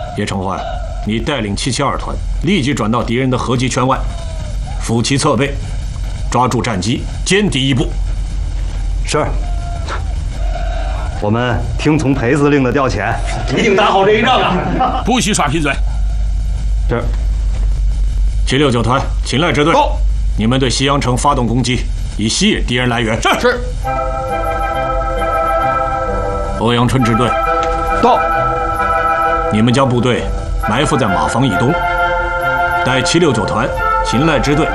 叶承欢，你带领772团立即转到敌人的合击圈外，扶其侧背，抓住战机，歼敌一部。 是。我们听从裴司令的调遣， 一定打好这一仗啊！ 不许耍贫嘴。 是。 769团秦赖支队，你们对西阳城发动攻击，以吸引敌人来源。 是。 欧阳春支队， 到。 你们将部队埋伏在马房以东，待769团秦赖支队